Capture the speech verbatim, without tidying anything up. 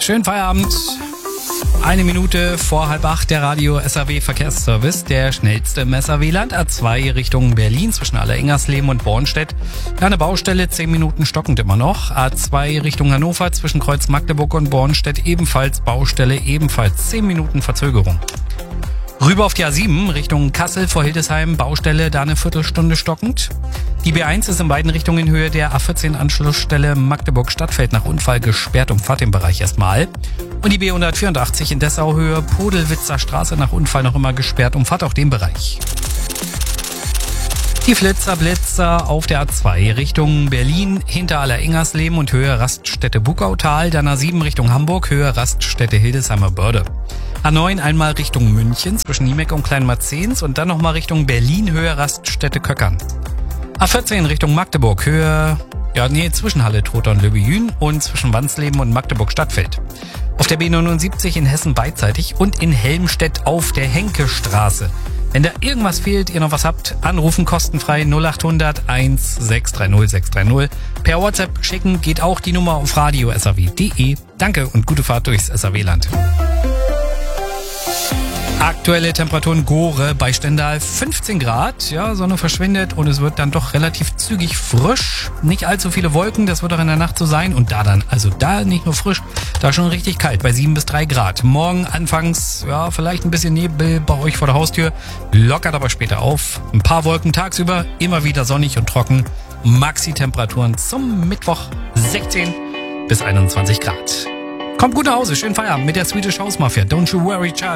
Schönen Feierabend. Eine Minute vor halb acht, der Radio S A W Verkehrsservice, der schnellste im S A W-Land. A zwei Richtung Berlin zwischen Aller-Ingersleben und Bornstedt. Eine Baustelle, zehn Minuten stockend immer noch. A zwei Richtung Hannover zwischen Kreuz Magdeburg und Bornstedt ebenfalls Baustelle, ebenfalls zehn Minuten Verzögerung. Rüber auf die A sieben Richtung Kassel vor Hildesheim, Baustelle, da eine Viertelstunde stockend. Die B eins ist in beiden Richtungen in Höhe der A vierzehn Anschlussstelle Magdeburg-Stadtfeld nach Unfall gesperrt, umfahrt den Bereich erstmal. Und die B hundertvierundachtzig in Dessau Höhe Podelwitzer Straße nach Unfall noch immer gesperrt, umfahrt auch den Bereich. Die Flitzer Blitzer auf der A zwei Richtung Berlin hinter Aller-Ingersleben und Höhe Raststätte Bukautal, dann A sieben Richtung Hamburg, Höhe Raststätte Hildesheimer Börde. A neun einmal Richtung München zwischen Niemeck und Kleinmarzens und dann nochmal Richtung Berlin, Höhe Raststätte Köckern. A vierzehn Richtung Magdeburg, Höhe, ja nee, zwischen Halle Trotha und Löbejün und zwischen Wansleben und Magdeburg Stadtfeld. Auf der B neunundsiebzig in Hessen beidseitig und in Helmstedt auf der Henkestraße. Wenn da irgendwas fehlt, ihr noch was habt, anrufen kostenfrei null acht hundert eins sechs drei null sechs drei null. Per WhatsApp schicken geht auch die Nummer auf radio s a w punkt de. Danke und gute Fahrt durchs S A W-Land. Aktuelle Temperaturen Gore bei Stendal fünfzehn Grad. Ja, Sonne verschwindet und es wird dann doch relativ zügig frisch. Nicht allzu viele Wolken, das wird auch in der Nacht so sein. Und da dann, also da nicht nur frisch, da schon richtig kalt bei sieben bis drei Grad. Morgen anfangs, ja, vielleicht ein bisschen Nebel bei euch vor der Haustür. Lockert aber später auf. Ein paar Wolken tagsüber, immer wieder sonnig und trocken. Maxi-Temperaturen zum Mittwoch sechzehn bis einundzwanzig Grad. Kommt gut nach Hause, schönen Feierabend mit der Swedish House Mafia. Don't you worry, Charlie.